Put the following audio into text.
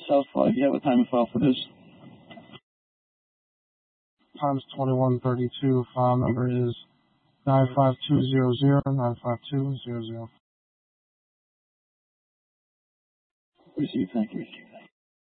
Southfly. Do you have a time and file for this? Times 2132. File number is 95200 95200. Received. Thank you.